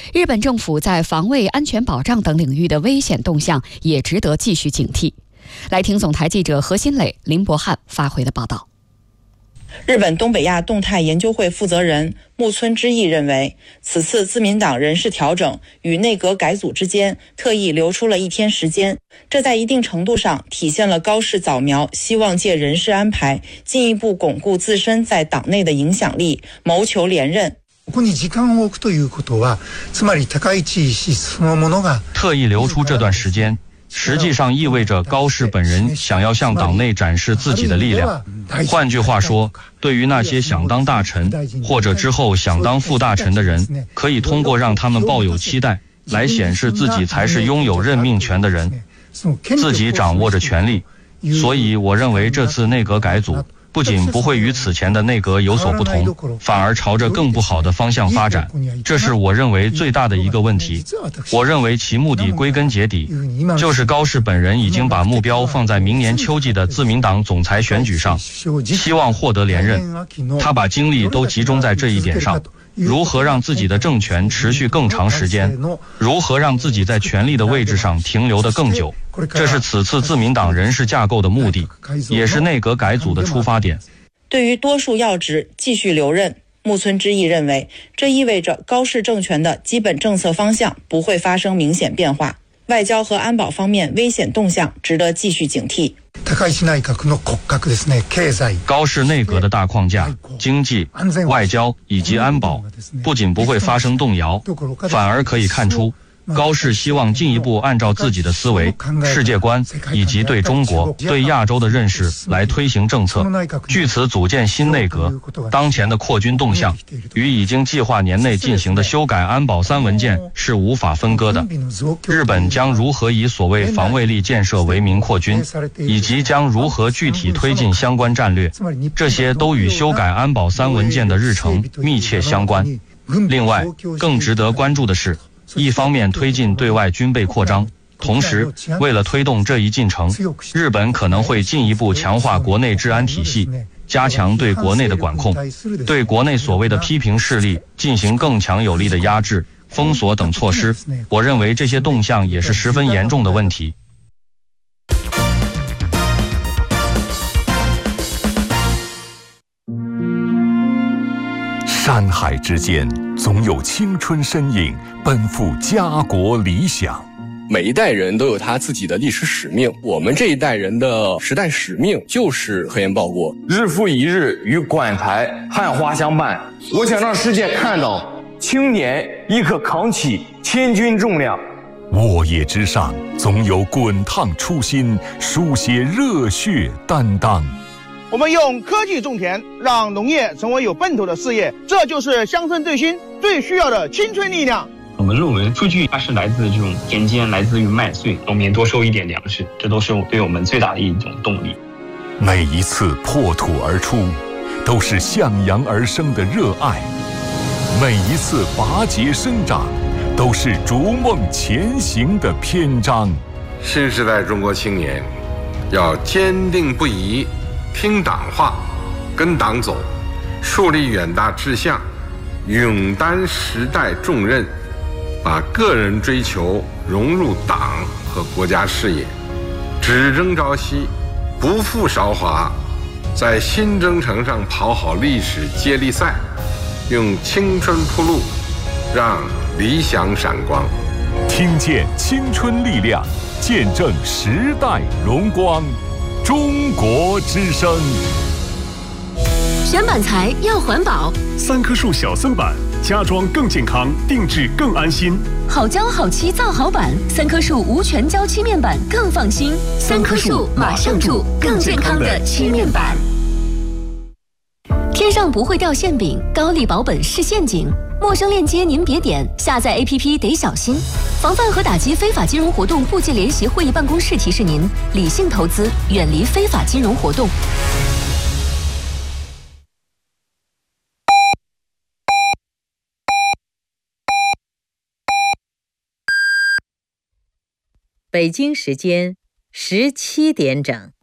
日本政府在防卫、安全保障等领域的危险动向也值得继续警惕。来听总台记者何新磊、林博翰发回的报道。 日本东北亚动态研究会负责人木村之义认为，此次自民党人事调整与内阁改组之间特意留出了1天时间，这在一定程度上体现了高市早苗希望借人事安排进一步巩固自身在党内的影响力，谋求连任。 ここに時間を置くということは、つまり高市氏そのものが特意留出这段时间，实际上意味着高市本人想要向党内展示自己的力量。换句话说，对于那些想当大臣或者之后想当副大臣的人，可以通过让他们抱有期待，来显示自己才是拥有任命权的人，自己掌握着权力。所以我认为这次内阁改组不仅不会与此前的内阁有所不同，反而朝着更不好的方向发展，这是我认为最大的一个问题。我认为其目的归根结底，就是高市本人已经把目标放在明年秋季的自民党总裁选举上，希望获得连任。他把精力都集中在这一点上，如何让自己的政权持续更长时间，如何让自己在权力的位置上停留得更久，这是此次自民党人事架构的目的，也是内阁改组的出发点。 对于多数要职继续留任，木村之义认为，这意味着高市政权的基本政策方向不会发生明显变化，外交和安保方面危险动向值得继续警惕。 高市内阁的大框架、经济、外交以及安保不仅不会发生动摇，反而可以看出高市希望进一步按照自己的思维、世界观以及对中国、对亚洲的认识来推行政策，据此组建新内阁。当前的扩军动向与已经计划年内进行的修改安保3文件是无法分割的。日本将如何以所谓防卫力建设为名扩军，以及将如何具体推进相关战略，这些都与修改安保3文件的日程密切相关。另外，更值得关注的是，一方面推进对外军备扩张，同时为了推动这一进程，日本可能会进一步强化国内治安体系，加强对国内的管控，对国内所谓的批评势力进行更强有力的压制、封锁等措施。我认为这些动向也是十分严重的问题。 山海之间，总有青春身影奔赴家国理想。 每一代人都有他自己的历史使命，我们这一代人的时代使命就是核研报国。 日复一日与馆台汉花相伴，我想让世界看到青年亦可扛起千钧重量。 沃野之上，总有滚烫初心，书写热血担当。 我们用科技种田，让农业成为有奔头的事业，这就是乡村振兴最需要的青春力量。 我们论文数据它是来自这种田间，来自于麦穗，农民多收一点粮食，这都是对我们最大的一种动力。 每一次破土而出，都是向阳而生的热爱；每一次拔节生长，都是逐梦前行的篇章。 新时代中国青年要坚定不移听党话，跟党走，树立远大志向，勇担时代重任，把个人追求融入党和国家事业，只争朝夕，不负韶华，在新征程上跑好历史接力赛，用青春铺路，让理想闪光。 听见青春力量，见证时代荣光。中国之声。 选板材要环保 ，3棵树小森板，家装更健康，定制更安心。 好胶好漆造好板，3棵树无全胶漆面板更放心。3棵树马上住更健康的漆面板。天上不会掉馅饼，高利保本是陷阱。陌生链接您别点，下载 APP 得小心。防范和打击非法金融活动部际联席会议办公室提示您：理性投资，远离非法金融活动。 北京时间17点整。